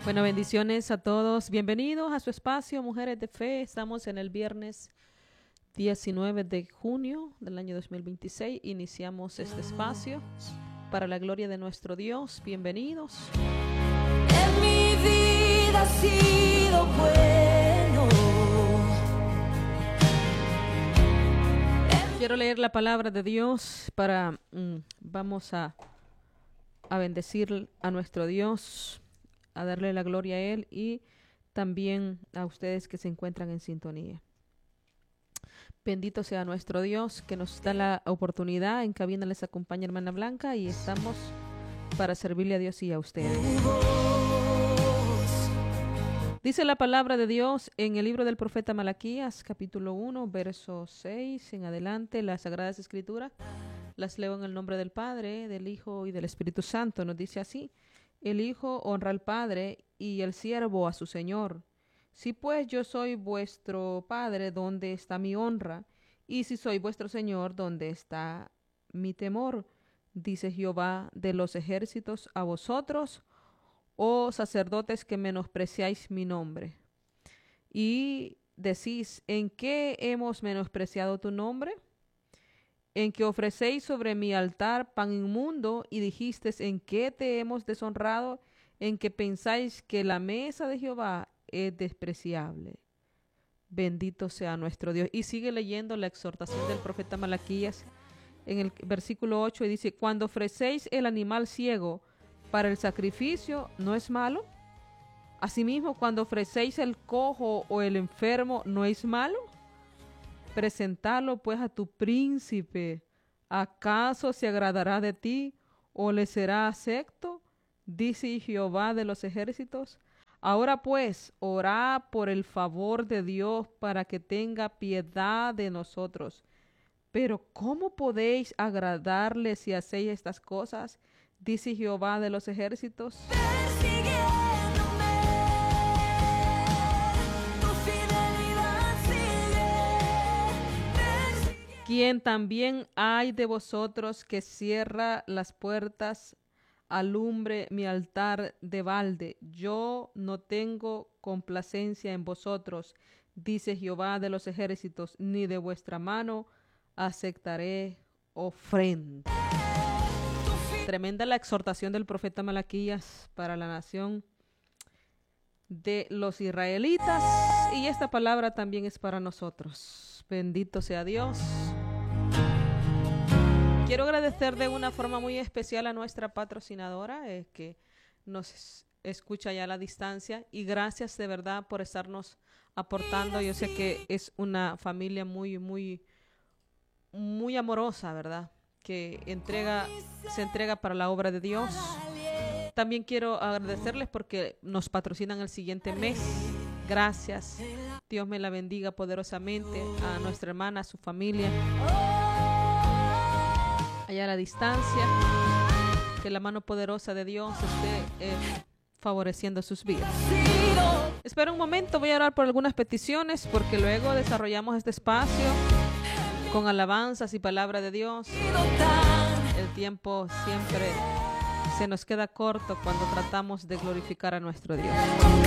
Bueno, bendiciones a todos. Bienvenidos a su espacio Mujeres de Fe. Estamos en el viernes 19 de junio del año 2026. Iniciamos este espacio para la gloria de nuestro Dios. Bienvenidos. En mi vida ha sido bueno. Quiero leer la palabra de Dios para vamos a bendecir a nuestro Dios, a darle la gloria a Él y también a ustedes que se encuentran en sintonía. Bendito sea nuestro Dios que nos da la oportunidad. En cabina les acompaña hermana Blanca y estamos para servirle a Dios y a ustedes. Dice la palabra de Dios en el libro del profeta Malaquías, capítulo 1, verso 6 en adelante. Las Sagradas Escrituras las leo en el nombre del Padre, del Hijo y del Espíritu Santo. Nos dice así: el Hijo honra al Padre y el siervo a su Señor. Si pues yo soy vuestro Padre, ¿dónde está mi honra? Y si soy vuestro Señor, ¿dónde está mi temor? Dice Jehová de los ejércitos a vosotros, oh sacerdotes que menospreciáis mi nombre. Y decís, ¿en qué hemos menospreciado tu nombre? En que ofrecéis sobre mi altar pan inmundo, y dijisteis, ¿en qué te hemos deshonrado? En que pensáis que la mesa de Jehová es despreciable. Bendito sea nuestro Dios. Y sigue leyendo la exhortación del profeta Malaquías en el versículo 8 y dice, cuando ofrecéis el animal ciego para el sacrificio, ¿no es malo? Asimismo, cuando ofrecéis el cojo o el enfermo, ¿no es malo? Presentalo pues a tu príncipe. ¿Acaso se agradará de ti o le será acepto? Dice Jehová de los ejércitos. Ahora pues, orad por el favor de Dios para que tenga piedad de nosotros. Pero ¿cómo podéis agradarle si hacéis estas cosas? Dice Jehová de los ejércitos. Quien también hay de vosotros que cierra las puertas, alumbre mi altar de balde. Yo no tengo complacencia en vosotros, dice Jehová de los ejércitos, ni de vuestra mano aceptaré ofrenda. Tremenda la exhortación del profeta Malaquías para la nación de los israelitas, y esta palabra también es para nosotros. Bendito sea Dios. Quiero agradecer de una forma muy especial a nuestra patrocinadora que nos escucha ya a la distancia, y gracias de verdad por estarnos aportando. Yo sé que es una familia muy amorosa, ¿verdad? Que se entrega para la obra de Dios. También quiero agradecerles porque nos patrocinan el siguiente mes. Gracias. Dios me la bendiga poderosamente a nuestra hermana, a su familia, allá a la distancia. Que la mano poderosa de Dios esté favoreciendo sus vidas. Espera un momento, voy a orar por algunas peticiones porque luego desarrollamos este espacio con alabanzas y palabra de Dios. El tiempo siempre se nos queda corto cuando tratamos de glorificar a nuestro Dios.